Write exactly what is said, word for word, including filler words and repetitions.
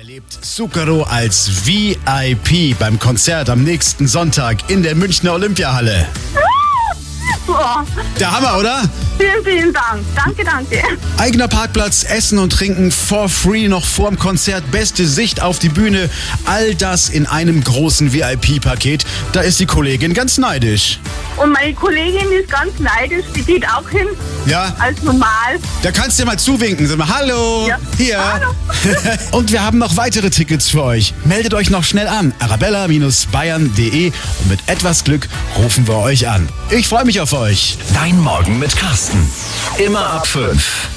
Erlebt Zucchero als V I P beim Konzert am nächsten Sonntag in der Münchner Olympiahalle. Boah. Der Hammer, oder? Vielen, vielen Dank. Danke, danke. Eigener Parkplatz, Essen und Trinken for free noch vorm Konzert, beste Sicht auf die Bühne, all das in einem großen V I P-Paket. Da ist die Kollegin ganz neidisch. Und meine Kollegin ist ganz neidisch, die geht auch hin. Ja. Als normal. Da kannst du dir mal zuwinken. Sag mal, hallo. Ja. Hier. Hallo. Und wir haben noch weitere Tickets für euch. Meldet euch noch schnell an. arabella Bindestrich bayern Punkt de und mit etwas Glück rufen wir euch an. Ich freue mich auf euch. Dein Morgen mit Carsten. Immer ab fünf.